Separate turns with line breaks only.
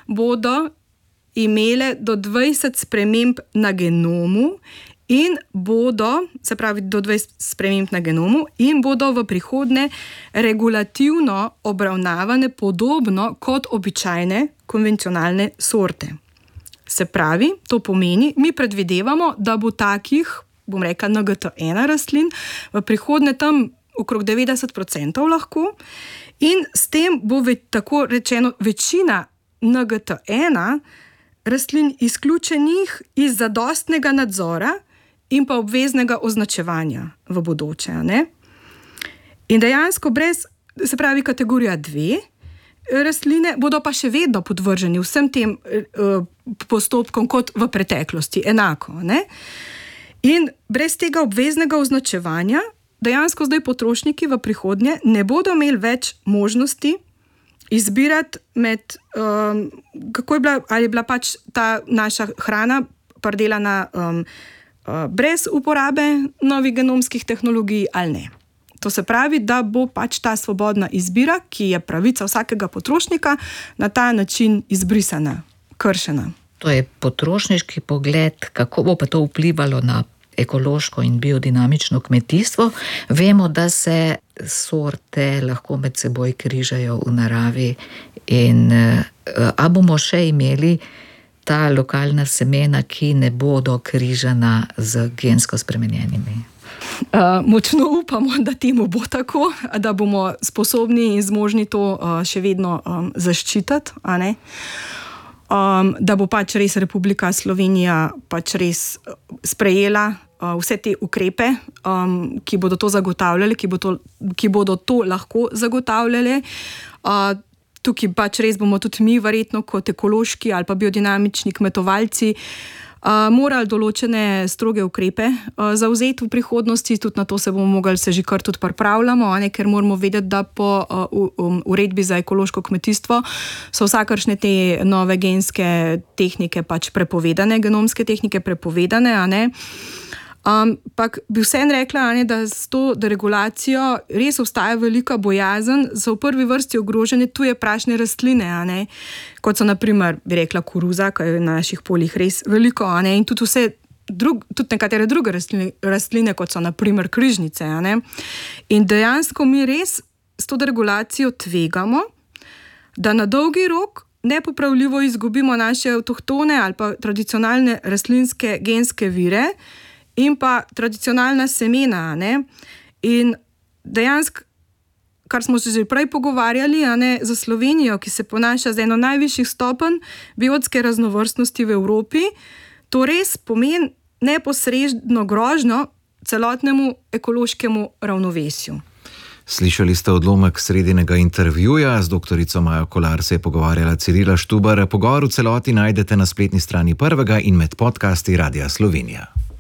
bodo imele do 20 sprememb na genomu in bodo, se pravi do 20 sprememb na genomu, in bodo v prihodnje regulativno obravnavane podobno kot običajne konvencionalne sorte. Se pravi, to pomeni, mi predvidevamo, da bo takih, bom rekla, NGT1 rastlin v prihodnje tam okrog 90% lahko in s tem bo tako rečeno večina NGT1 rastlin izključenih iz zadostnega nadzora in pa obveznega označevanja v bodoče. Ne? In dejansko brez, se pravi kategorija 2, rastline bodo pa še vedno podvrženi vsem tem postopkom kot v preteklosti, enako. Ne? In brez tega obveznega označevanja dejansko zdaj potrošniki v prihodnje ne bodo imeli več možnosti izbirati med, kako je bila, ali je bila pač ta naša hrana pridelana brez uporabe novih genomskih tehnologij ali ne. To se pravi, da bo pač ta svobodna izbira, ki je pravica vsakega potrošnika, na ta način izbrisana, kršena.
To je potrošniški pogled, kako bo pa to vplivalo na ekološko in biodinamično kmetijstvo. Vemo, da se sorte lahko med seboj križajo v naravi in a bomo še imeli ta lokalna semena, ki ne bodo križana z gensko spremenjenimi?
Močno upamo, da temu bo tako, da bomo sposobni in zmožni to še vedno zaščititi, a ne? Da bo pač res Republika Slovenija pač res sprejela vse te ukrepe, ki bodo to zagotavljali, ki bodo to lahko zagotavljali. Tukaj pač res bomo tudi mi verjetno kot ekološki ali pa biodinamični kmetovalci morali določene stroge ukrepe zavzeti v prihodnosti, tudi na to se bomo mogli, se že kar tudi pripravljamo, ker moramo vedeti, da po uredbi za ekološko kmetijstvo so vsakršne te nove genske tehnike pač prepovedane, genomske tehnike prepovedane, a ne. Ampak bi vseeno rekla, da s to deregulacijo res obstaja velika bojazen, so v prvi vrsti ogrožene tuje prašne rastline, a ne, kot so na primer, bi rekla, koruza, ki je na naših poljih res veliko, a ne, in tudi tudi nekatere druge rastline, kot so na primer križnice, a ne. In dejansko mi res s to deregulacijo tvegamo, da na dolgi rok nepopravljivo izgubimo naše avtohtone ali pa tradicionalne rastlinske genske vire, in pa tradicionalna semena, ne? In dejansko, kar smo se že prej pogovarjali, a ne, za Slovenijo, ki se ponaša z eno najvišjih stopenj biotske raznovrstnosti v Evropi, to res pomeni neposredno grožnjo celotnemu ekološkemu ravnovesju.
Slišali ste odlomek sredinega intervjuja, z doktorico Majo Kolar se je pogovarjala Cirila Štubar. Pogovor v celoti najdete na spletni strani Prvega in med podcasti Radia Slovenija.